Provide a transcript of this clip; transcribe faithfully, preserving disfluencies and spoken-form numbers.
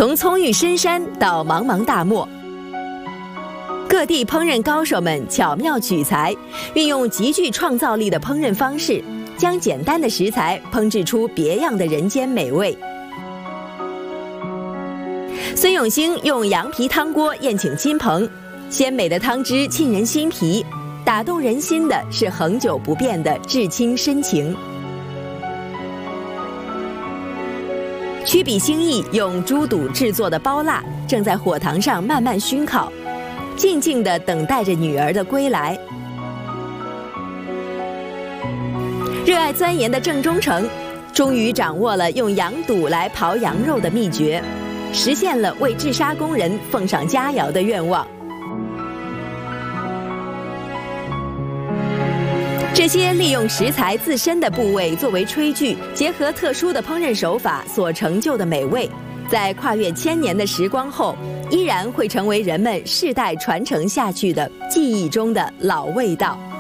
从葱郁深山到茫茫大漠，各地烹饪高手们巧妙取材，运用极具创造力的烹饪方式，将简单的食材烹制出别样的人间美味。孙永兴用羊皮汤锅宴请亲朋，鲜美的汤汁沁人心脾，打动人心的是恒久不变的至亲深情。曲笔心意用猪肚制作的包腊正在火塘上慢慢熏烤，静静地等待着女儿的归来。热爱钻研的郑中成终于掌握了用羊肚来刨羊肉的秘诀，实现了为治沙工人奉上佳肴的愿望。这些利用食材自身的部位作为炊具，结合特殊的烹饪手法所成就的美味，在跨越千年的时光后，依然会成为人们世代传承下去的记忆中的老味道。